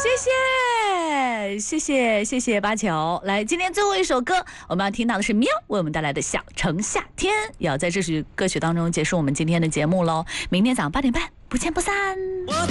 谢谢巴乔。来，今天最后一首歌，我们要听到的是喵为我们带来的《小城夏天》，也要在这首歌曲当中结束我们今天的节目喽。明天早上8点半，不见不散。